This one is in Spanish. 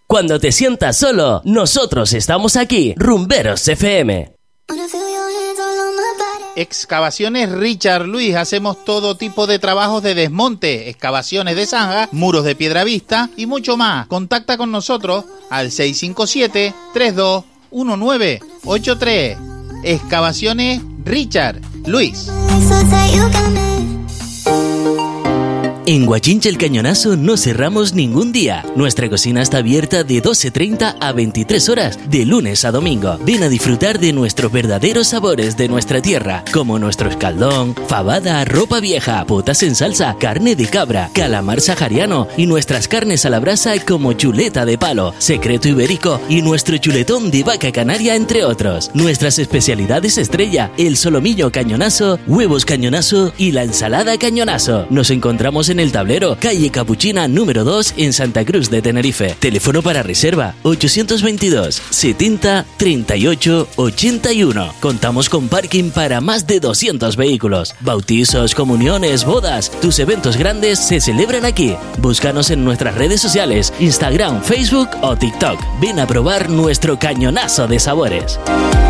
Cuando te sientas solo, nosotros estamos aquí. Rumberos FM. Excavaciones Richard Luis. Hacemos todo tipo de trabajos de desmonte, excavaciones de zanja, muros de piedra vista y mucho más. Contacta con nosotros al 657-321983. Excavaciones Richard Luis. En Guachincha El Cañonazo no cerramos ningún día. Nuestra cocina está abierta de 12:30 a 23 horas, de lunes a domingo. Ven a disfrutar de nuestros verdaderos sabores de nuestra tierra, como nuestro escaldón, fabada, ropa vieja, potas en salsa, carne de cabra, calamar sahariano y nuestras carnes a la brasa como chuleta de palo, secreto ibérico y nuestro chuletón de vaca canaria, entre otros. Nuestras especialidades estrella, el solomillo cañonazo, huevos cañonazo y la ensalada cañonazo. Nos encontramos en El Tablero, calle Capuchina número 2 en Santa Cruz de Tenerife. Teléfono para reserva 822 70 38 81. Contamos con parking para más de 200 vehículos. Bautizos, comuniones, bodas, tus eventos grandes se celebran aquí. Búscanos en nuestras redes sociales, Instagram, Facebook o TikTok. Ven a probar nuestro cañonazo de sabores.